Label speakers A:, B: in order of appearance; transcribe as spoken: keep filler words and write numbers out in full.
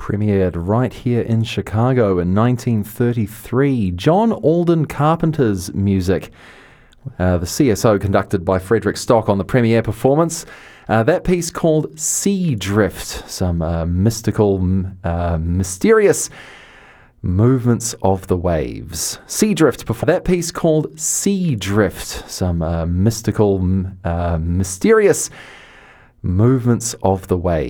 A: Premiered right here in Chicago in nineteen thirty-three. John Alden Carpenter's music. Uh, the C S O conducted by Frederick Stock on the premiere performance. Uh, that piece called Sea Drift. Some uh, mystical, uh, mysterious movements of the waves. Sea Drift. Before that piece called Sea Drift. Some uh, mystical, uh, mysterious movements of the waves.